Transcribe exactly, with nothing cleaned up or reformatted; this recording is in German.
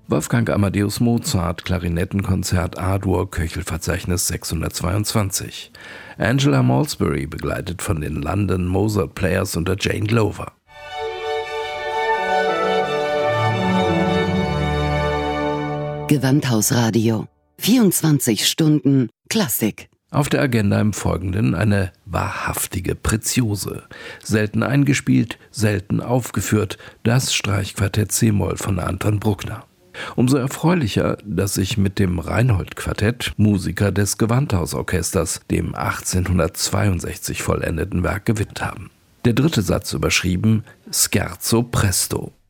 Wolfgang Amadeus Mozart, Klarinettenkonzert A-Dur, Köchelverzeichnis sechshundertzweiundzwanzig. Angela Malsbury, begleitet von den London Mozart Players unter Jane Glover. Gewandhausradio. vierundzwanzig Stunden Klassik. Auf der Agenda im Folgenden eine wahrhaftige Preziose. Selten eingespielt, selten aufgeführt, das Streichquartett C-Moll von Anton Bruckner. Umso erfreulicher, dass sich mit dem Reinhold-Quartett Musiker des Gewandhausorchesters dem achtzehnhundertzweiundsechzig vollendeten Werk gewidmet haben. Der dritte Satz überschrieben Scherzo presto.